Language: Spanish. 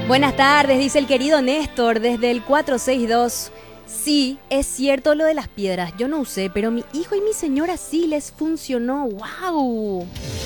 Buenas tardes, dice el querido Néstor desde el 462. Sí, es cierto lo de las piedras. Yo no usé, pero mi hijo y mi señora sí les funcionó. ¡Wow!